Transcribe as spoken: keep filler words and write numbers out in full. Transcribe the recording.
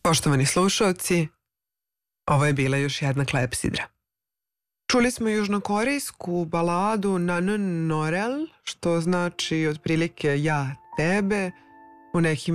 Poštovani slušalci, ovo je bila još jedna klepsidra. Čuli smo južnokorejsku baladu Nanon Norel, što znači otprilike ja tebe, u nekim